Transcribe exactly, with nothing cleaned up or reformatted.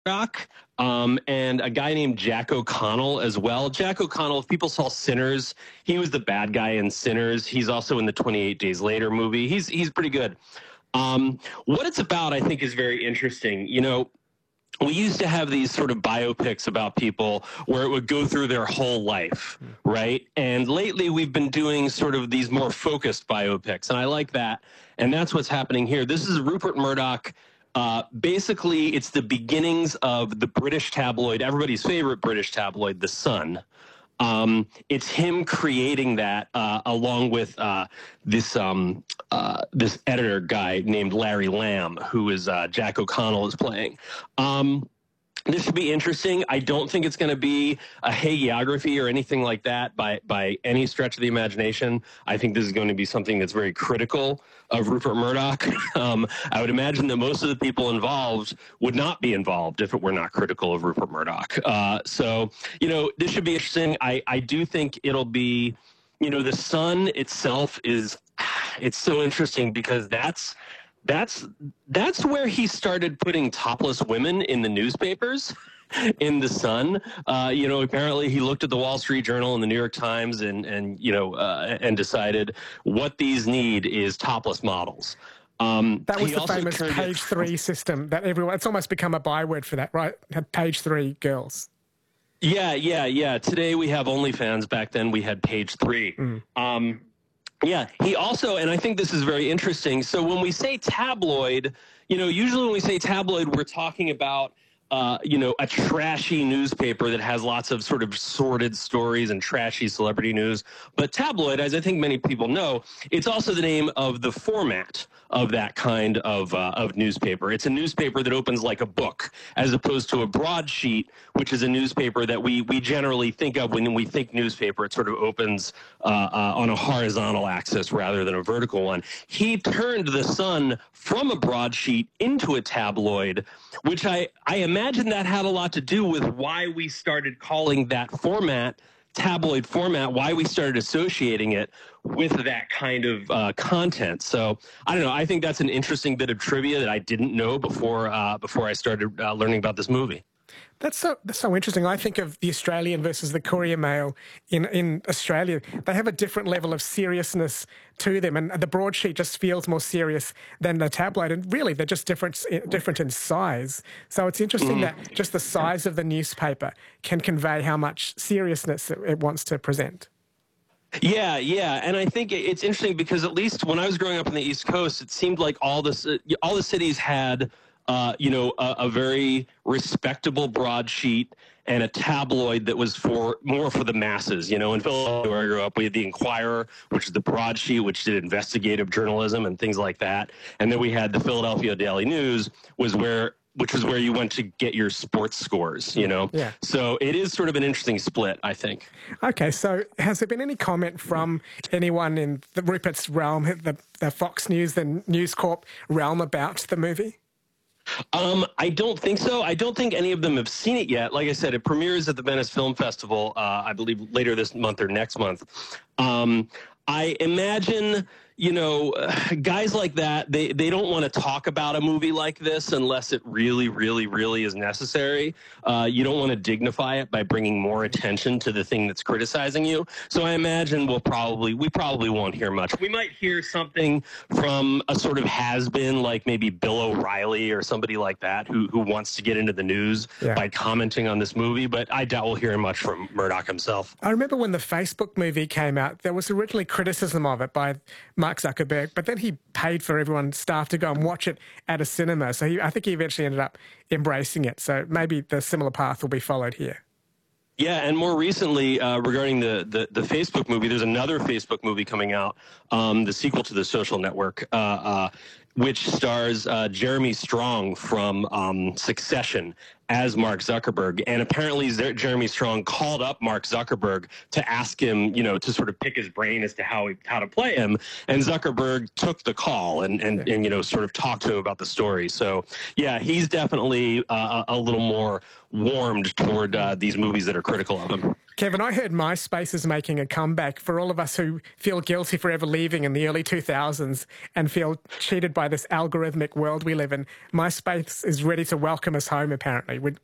Murdoch, um, and a guy named Jack O'Connell as well. Jack O'Connell, if people saw Sinners, he was the bad guy in Sinners. He's also in the twenty-eight Days Later movie. He's he's pretty good. Um, what it's about, I think, is very interesting. You know, we used to have these sort of biopics about people where it would go through their whole life, right? And lately we've been doing sort of these more focused biopics, and I like that. And that's what's happening here. This is Rupert Murdoch. Uh, basically, it's the beginnings of the British tabloid, everybody's favorite British tabloid, The Sun. Um, it's him creating that uh, along with uh, this um, uh, this editor guy named Larry Lamb, who is uh, Jack O'Connell is playing. Um, This should be interesting. I don't think it's going to be a hagiography or anything like that by by any stretch of the imagination. I think this is going to be something that's very critical of Rupert Murdoch. Um, I would imagine that most of the people involved would not be involved if it were not critical of Rupert Murdoch. Uh, so, you know, this should be interesting. I, I do think it'll be, you know, The Sun itself is, it's so interesting because that's, That's that's where he started putting topless women in the newspapers, in The Sun. Uh, you know, apparently he looked at the Wall Street Journal and the New York Times and and you know uh, and decided what these need is topless models. Um, that was the famous page three system that everyone. It's almost become a byword for that, right? Had page three girls. Yeah, yeah, yeah. Today we have OnlyFans. Back then we had page three. Mm. Um, Yeah, he also, and I think this is very interesting. So when we say tabloid, you know, usually when we say tabloid, we're talking about, uh, you know, a trashy newspaper that has lots of sort of sordid stories and trashy celebrity news. But tabloid, as I think many people know, it's also the name of the format of that kind of uh, of newspaper. It's a newspaper that opens like a book, as opposed to a broadsheet, which is a newspaper that we we generally think of when we think newspaper. It sort of opens uh, uh, on a horizontal axis rather than a vertical one. He turned The Sun from a broadsheet into a tabloid, which I, I imagine that had a lot to do with why we started calling that format tabloid format, why we started associating it with that kind of uh, content. So I don't know. I think that's an interesting bit of trivia that I didn't know before uh, before I started uh, learning about this movie. That's so that's so interesting. I think of the Australian versus the Courier Mail in in Australia. They have a different level of seriousness to them, and the broadsheet just feels more serious than the tabloid. And really, they're just different different in size. So it's interesting mm. that just the size of the newspaper can convey how much seriousness it, it wants to present. Yeah, yeah, and I think it's interesting because at least when I was growing up on the East Coast, it seemed like all this all the cities had. Uh, you know, a, a very respectable broadsheet and a tabloid that was for more for the masses. You know, in Philadelphia, where I grew up, we had the Inquirer, which is the broadsheet, which did investigative journalism and things like that. And then we had the Philadelphia Daily News, was where which was where you went to get your sports scores. You know, yeah. So it is sort of an interesting split, I think. Okay, so has there been any comment from anyone in the Rupert's realm, the, the Fox News, the News Corp realm about the movie? Um, I don't think so. I don't think any of them have seen it yet. Like I said, it premieres at the Venice Film Festival, uh, I believe later this month or next month. Um, I imagine, you know, guys like that, they, they don't want to talk about a movie like this unless it really, really, really is necessary. Uh, you don't want to dignify it by bringing more attention to the thing that's criticizing you. So I imagine we'll probably, we probably won't hear much. We might hear something from a sort of has-been, like maybe Bill O'Reilly or somebody like that who, who wants to get into the news yeah. by commenting on this movie, but I doubt we'll hear much from Murdoch himself. I remember when the Facebook movie came out, there was originally criticism of it by Mark Zuckerberg, but then he paid for everyone, staff, to go and watch it at a cinema. So he, I think he eventually ended up embracing it. So maybe the similar path will be followed here. Yeah, and more recently, uh, regarding the, the, the Facebook movie, there's another Facebook movie coming out, um, the sequel to The Social Network, uh, uh, which stars uh, Jeremy Strong from um, Succession as Mark Zuckerberg. And apparently Jeremy Strong called up Mark Zuckerberg to ask him, you know, to sort of pick his brain as to how he, how to play him. And Zuckerberg took the call and, and, and, you know, sort of talked to him about the story. So, yeah, he's definitely uh, a little more warmed toward uh, these movies that are critical of him. Kevin, I heard MySpace is making a comeback for all of us who feel guilty for ever leaving in the early two thousands and feel cheated by this algorithmic world we live in. MySpace is ready to welcome us home, apparently. Would,